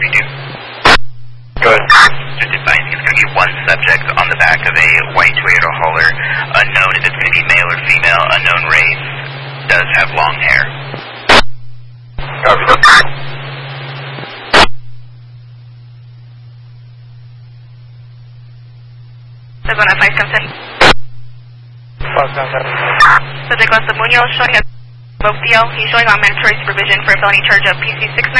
redo. Good. Just advising it's going to be one subject on the back of a white Toyota hauler. Unknown if it's going to be male or female. Unknown race. Does have long hair. Copy. That's one at 5 comes in. 5 comes in. Subject Lester Munoz showing a both DL. He's showing on mandatory supervision for a felony charge of PC 69.